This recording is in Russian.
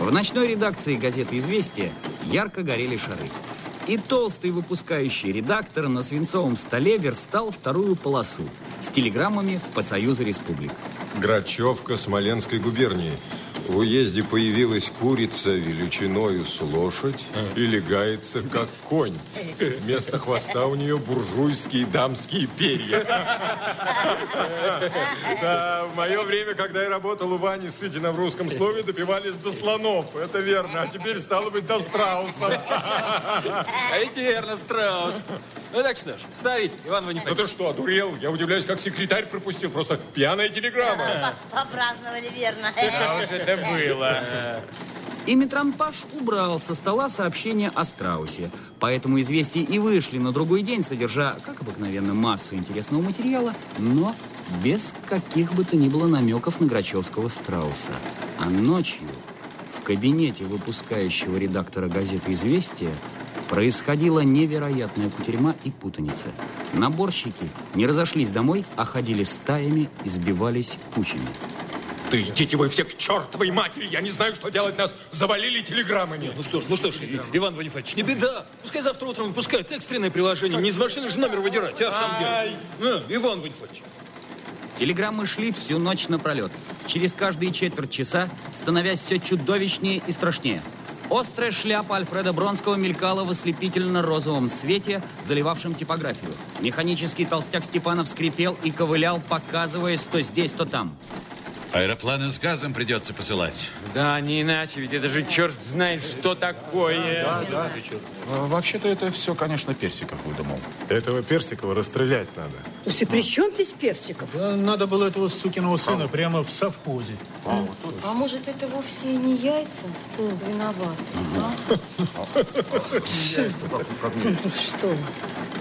В ночной редакции газеты «Известия» ярко горели шары. И толстый выпускающий редактор на свинцовом столе верстал вторую полосу с телеграммами по Союзу Республик. Грачевка Смоленской губернии. В уезде появилась курица величиною с лошадь и легается, как конь. Вместо хвоста у нее буржуйские дамские перья. Да, в мое время, когда я работал у Вани Сытина в русском слове, допивались до слонов. Это верно. А теперь стало быть до страусов. А ведь верно, страус. Ну так что ж, ставить, Иван Ванифатьевич. Ну ты что, одурел? Я удивляюсь, как секретарь пропустил. Просто пьяная телеграмма. Попраздновали, верно. Да уж это было. И Митромпаш убрал со стола сообщение о страусе. Поэтому «Известия» и вышли на другой день, содержа, как обыкновенно, массу интересного материала, но без каких бы то ни было намеков на грачевского страуса. А ночью в кабинете выпускающего редактора газеты «Известия» происходила невероятная кутерьма и путаница. Наборщики не разошлись домой, а ходили стаями и сбивались кучами. Да идите вы все к чертовой матери! Я не знаю, что делать, нас завалили телеграммами. Ну что ж, Иван Ванифатьевич, не беда. Пускай завтра утром выпускают экстренное приложение. Не из машины же номер выдирать, а в самом деле. Иван Ванифатьевич. Телеграммы шли всю ночь напролет, через каждые четверть часа, становясь все чудовищнее и страшнее. Острая шляпа Альфреда Бронского мелькала в ослепительно-розовом свете, заливавшем типографию. Механический толстяк Степанов скрипел и ковылял, показываясь то здесь, то там. Аэропланы с газом придется посылать. Да, не иначе, ведь это же черт знает, что такое. Да. Вообще-то это все, конечно, Персиков выдумал. Этого Персикова расстрелять надо. Слушай, при чем здесь Персиков? Да, надо было этого сукиного сына прямо в совхозе. А может, это вовсе не яйца виноваты? Что?